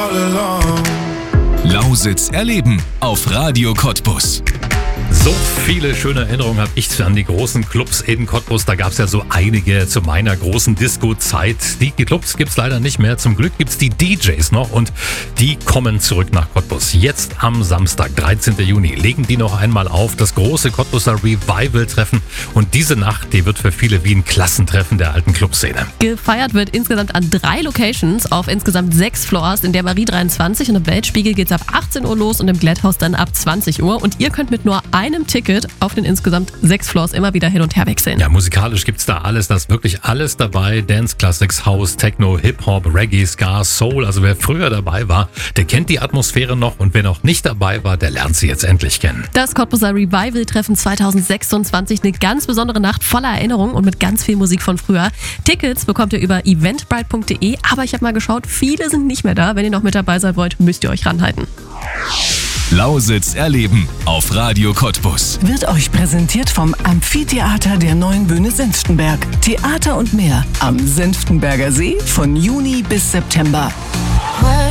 Lausitz erleben auf Radio Cottbus. So viele schöne Erinnerungen habe ich an die großen Clubs in Cottbus. Da gab es ja so einige zu meiner großen Disco-Zeit. Die Clubs gibt es leider nicht mehr. Zum Glück gibt es die DJs noch und die kommen zurück nach Cottbus. Jetzt am Samstag, 13. Juni, legen die noch einmal auf das große Cottbuser Revival-Treffen. Und diese Nacht, die wird für viele wie ein Klassentreffen der alten Clubszene. Gefeiert wird insgesamt an 3 Locations auf insgesamt 6 Floors. In der Marie 23 und im Weltspiegel geht's ab 18 Uhr los und im Glätthaus dann ab 20 Uhr. Und ihr könnt mit nur einem Ticket auf den insgesamt 6 Floors immer wieder hin und her wechseln. Ja, musikalisch gibt's da alles, das ist wirklich alles dabei. Dance Classics, House, Techno, Hip-Hop, Reggae, Ska, Soul. Also wer früher dabei war, der kennt die Atmosphäre noch und wer noch nicht dabei war, der lernt sie jetzt endlich kennen. Das Cottbuser Revival-Treffen 2026, eine ganz besondere Nacht voller Erinnerungen und mit ganz viel Musik von früher. Tickets bekommt ihr über eventbrite.de, aber ich habe mal geschaut, viele sind nicht mehr da. Wenn ihr noch mit dabei sein wollt, müsst ihr euch ranhalten. Lausitz erleben auf Radio Cottbus. Wird euch präsentiert vom Amphitheater der Neuen Bühne Senftenberg. Theater und mehr am Senftenberger See von Juni bis September.